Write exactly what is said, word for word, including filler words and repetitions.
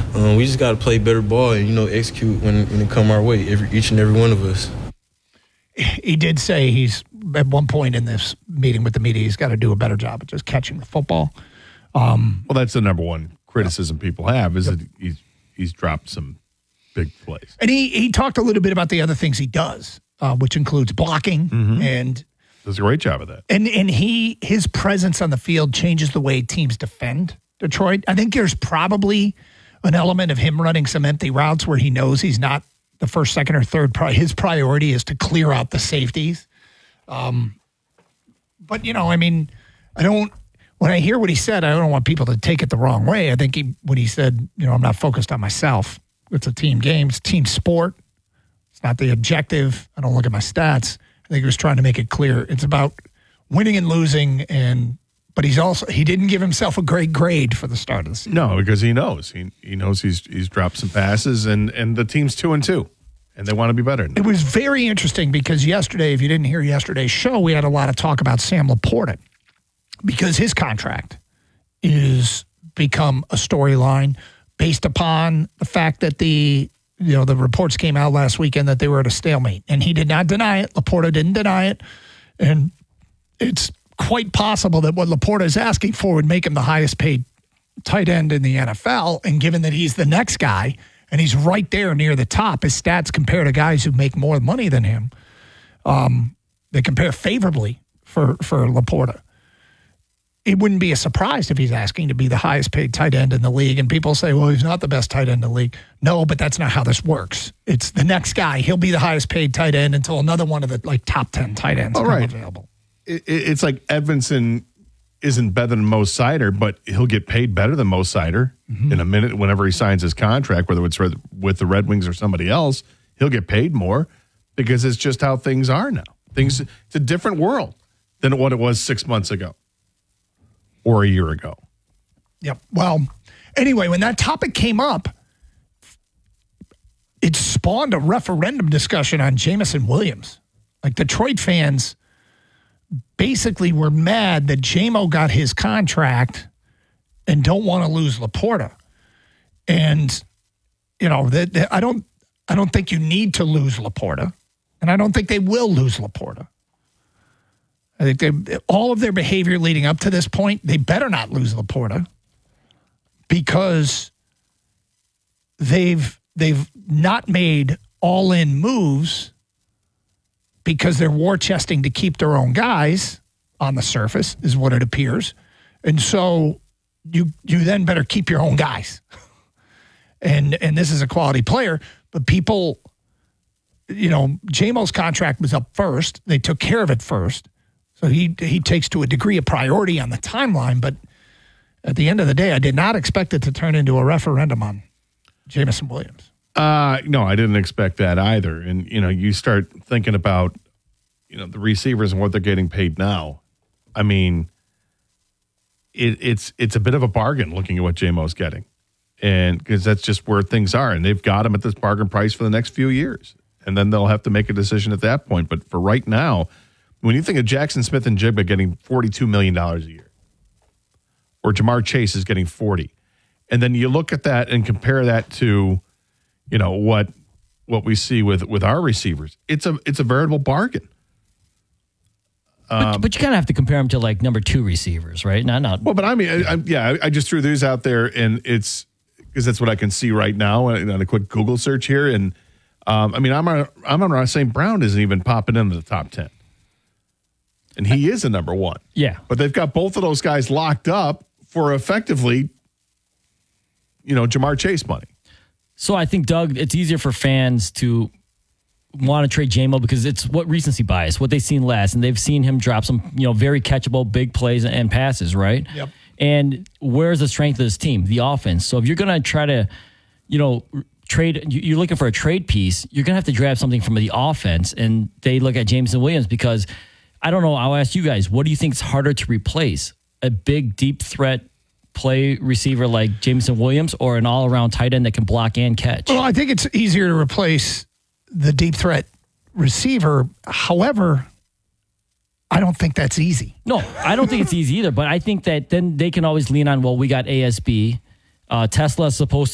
Um, we just got to play better ball and, you know, execute when, when it come our way, every, each and every one of us. He did say he's, at one point in this meeting with the media, he's got to do a better job of just catching the football. Um, well, that's the number one criticism yeah. people have is yep. that he's, he's dropped some big plays. And he, he talked a little bit about the other things he does, uh, which includes blocking mm-hmm. and does a great job of that. And and he his presence on the field changes the way teams defend Detroit. I think there's probably an element of him running some empty routes where he knows he's not the first, second, or third. His priority is to clear out the safeties. Um, but, you know, I mean, I don't – when I hear what he said, I don't want people to take it the wrong way. I think he, when he said, you know, I'm not focused on myself. It's a team game. It's a team sport. It's not the objective. I don't look at my stats. I think he was trying to make it clear. It's about winning and losing, and but he's also he didn't give himself a great grade for the start of the season. No, because he knows he he knows he's he's dropped some passes, and and the team's two and two, and they want to be better. It was very interesting because yesterday, if you didn't hear yesterday's show, we had a lot of talk about Sam Laporta because his contract is become a storyline based upon the fact that the. You know, the reports came out last weekend that they were at a stalemate, and he did not deny it. Laporta didn't deny it, and it's quite possible that what Laporta is asking for would make him the highest paid tight end in the N F L, and given that he's the next guy, and he's right there near the top, his stats compare to guys who make more money than him. Um, they compare favorably for, for Laporta. It wouldn't be a surprise if he's asking to be the highest paid tight end in the league. And people say, well, he's not the best tight end in the league. No, but that's not how this works. It's the next guy. He'll be the highest paid tight end until another one of the like top ten tight ends come right. available. It, it's like Edvinson isn't better than Mo Sider, but he'll get paid better than Mo Sider mm-hmm. in a minute whenever he signs his contract, whether it's with the Red Wings or somebody else. He'll get paid more because it's just how things are now. Things It's a different world than what it was six months ago. Or a year ago. Yep. Well, anyway, when that topic came up, it spawned a referendum discussion on Jameson Williams. Like Detroit fans basically were mad that J M O got his contract and don't want to lose Laporta. And, you know, that, that I don't I don't think you need to lose Laporta. And I don't think they will lose Laporta. I think they, all of their behavior leading up to this point, they better not lose Laporta because they've they've not made all-in moves because they're war chesting to keep their own guys on the surface, is what it appears. And so you you then better keep your own guys. and and this is a quality player, but people, you know, J M O's contract was up first. They took care of it first. So he he takes to a degree of priority on the timeline, but at the end of the day, I did not expect it to turn into a referendum on Jameson Williams. Uh, no, I didn't expect that either. And, you know, you start thinking about, you know, the receivers and what they're getting paid now. I mean, it, it's it's a bit of a bargain looking at what J M O's getting. And because that's just where things are. And they've got him at this bargain price for the next few years. And then they'll have to make a decision at that point. But for right now, when you think of Jackson Smith and Jigba getting forty-two million dollars a year, or Jamar Chase is getting forty, and then you look at that and compare that to, you know, what what we see with, with our receivers, it's a it's a veritable bargain. Um, but, but you kind of have to compare them to like number two receivers, right? Not not. Well, but I mean, I, I, yeah, I, I just threw these out there, and it's because that's what I can see right now on a quick Google search here, and um, I mean, I'm on, I'm on Saint Brown isn't even popping into the top ten. And he is a number one. Yeah. But they've got both of those guys locked up for effectively, you know, Jamar Chase money. So I think, Doug, it's easier for fans to want to trade J M O because it's what recency bias, what they've seen last. And they've seen him drop some, you know, very catchable big plays and passes, right? Yep. And where's the strength of this team? The offense. So if you're going to try to, you know, trade, you're looking for a trade piece, you're going to have to grab something from the offense. And they look at Jameson Williams because – I don't know. I'll ask you guys, what do you think is harder to replace? A big, deep threat play receiver like Jameson Williams or an all-around tight end that can block and catch? Well, I think it's easier to replace the deep threat receiver. However, I don't think that's easy. No, I don't think it's easy either, but I think that then they can always lean on, well, we got A S B. Uh, Tesla's supposed